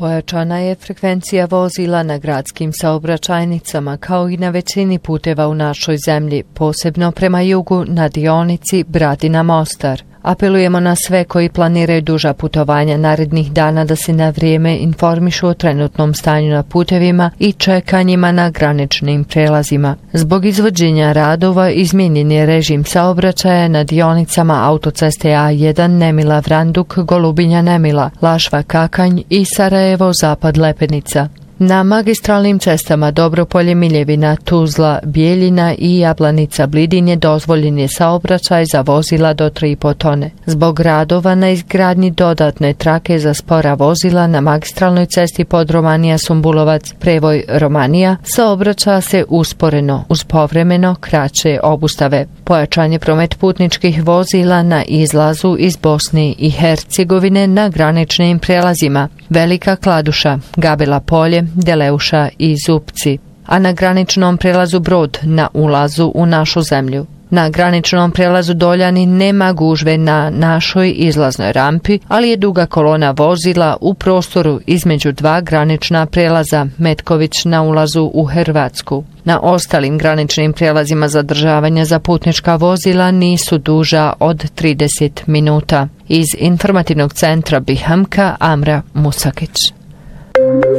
Pojačana je frekvencija vozila na gradskim saobraćajnicama kao i na većini puteva u našoj zemlji, posebno prema jugu na dionici Bradina-Mostar. Apelujemo na sve koji planiraju duža putovanja narednih dana da se na vrijeme informišu o trenutnom stanju na putevima i čekanjima na graničnim prelazima. Zbog izvođenja radova izmijenjen je režim saobraćaja na dionicama autoceste A1 Nemila-Vranduk-Golubinja-Nemila, Lašva-Kakanj i Sarajevo-Zapad-Lepenica. Na magistralnim cestama Dobropolje-Miljevina, Tuzla, Bijeljina i Jablanica-Blidin je dozvoljen je saobraćaj za vozila do 3,5 tone. Zbog radova na izgradnji dodatne trake za spora vozila na magistralnoj cesti Podromanija-Sumbulovac, prevoj Romanija, saobraća se usporeno uz povremeno kraće obustave. Pojačan je promet putničkih vozila na izlazu iz Bosne i Hercegovine na graničnim prelazima Velika Kladuša, Gabela Polje, Deleuša i Zupci, a na graničnom prelazu Brod na ulazu u našu zemlju. Na graničnom prelazu Doljani nema gužve na našoj izlaznoj rampi, ali je duga kolona vozila u prostoru između dva granična prelaza Metković na ulazu u Hrvatsku. Na ostalim graničnim prijelazima zadržavanja za putnička vozila nisu duža od 30 minuta. Iz informativnog centra Bihamka, Amra Musakić.